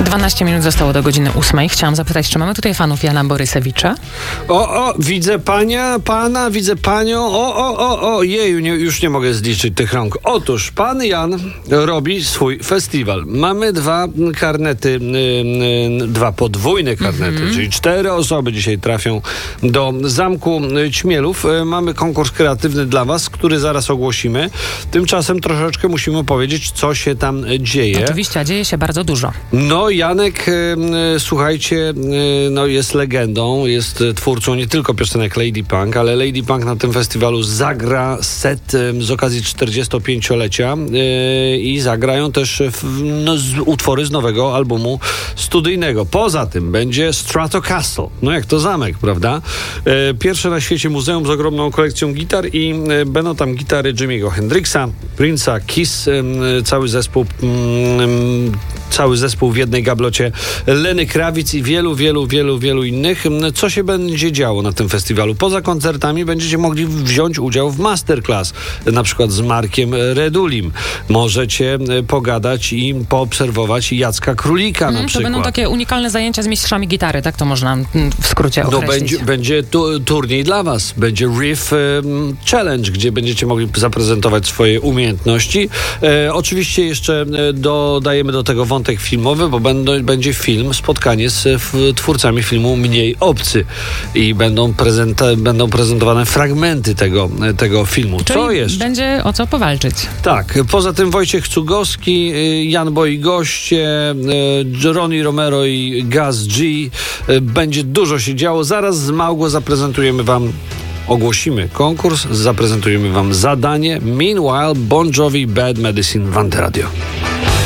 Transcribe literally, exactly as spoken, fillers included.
dwanaście minut zostało do godziny ósmej. Chciałam zapytać, czy mamy tutaj fanów Jana Borysewicza? O, o, widzę pania, pana, widzę panią. O, o, o, o, jeju, nie, już nie mogę zliczyć tych rąk. Otóż pan Jan robi swój festiwal. Mamy dwa karnety, y, y, dwa podwójne karnety, mm-hmm. czyli cztery osoby dzisiaj trafią do Zamku Ćmielów. Y, mamy konkurs kreatywny dla was, który zaraz ogłosimy. Tymczasem troszeczkę musimy powiedzieć, co się tam dzieje. Oczywiście, a dzieje się bardzo dużo. No, Janek, y, y, słuchajcie, y, no jest legendą, jest twórcą nie tylko piosenek Lady Punk, ale Lady Punk na tym festiwalu zagra set y, z okazji czterdziestopięciolecia y, i zagrają też w, no, z, utwory z nowego albumu studyjnego. Poza tym będzie Stratocaster, no jak to zamek, prawda? Y, pierwsze na świecie muzeum z ogromną kolekcją gitar i y, będą tam gitary Jimiego Hendrixa, Prince'a, Kiss, y, cały zespół y, cały zespół w jednej gablocie Lenny Kravitz i wielu, wielu, wielu, wielu innych. Co się będzie działo na tym festiwalu? Poza koncertami będziecie mogli wziąć udział w masterclass, na przykład z Markiem Redulim. Możecie pogadać i poobserwować Jacka Królika mm, na przykład. To będą takie unikalne zajęcia z mistrzami gitary, tak to można w skrócie określić. No będzie, będzie tu, turniej dla was. Będzie Riff um, Challenge, gdzie będziecie mogli zaprezentować swoje umiejętności. E, oczywiście jeszcze dodajemy do tego wątek filmowy, bo będą, będzie film, spotkanie z f, twórcami filmu Mniej Obcy i będą, prezenta, będą prezentowane fragmenty tego, tego filmu. Czyli co jeszcze? Będzie o co powalczyć. Tak. Poza tym Wojciech Cugowski, Jan Bo i goście, Ronnie Romero i Gaz G. Będzie dużo się działo. Zaraz z Małgo zaprezentujemy wam Ogłosimy konkurs, zaprezentujemy wam zadanie. Meanwhile, Bon Jovi, Bad Medicine w Antyradio.